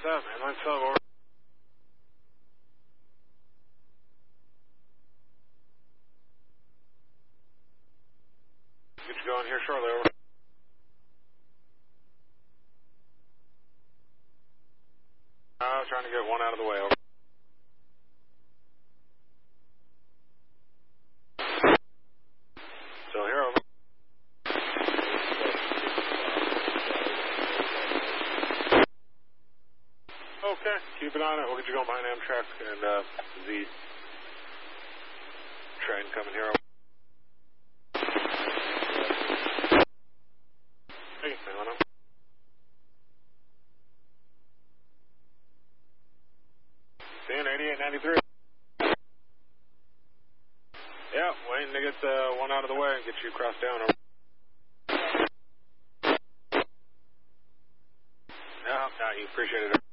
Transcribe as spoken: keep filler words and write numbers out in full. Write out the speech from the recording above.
up, man? Line sub, over. Get you going here shortly, over. I was trying to get one out of the way, over. Still here, over. Okay, keep it on it. We'll get you going behind Amtrak and uh, Z train coming here, over. Hey, hang on up. Seeing eighty-eight ninety-three. Yeah, waiting to get uh, one out of the way and get you crossed down, over. Yeah, no, you appreciate it.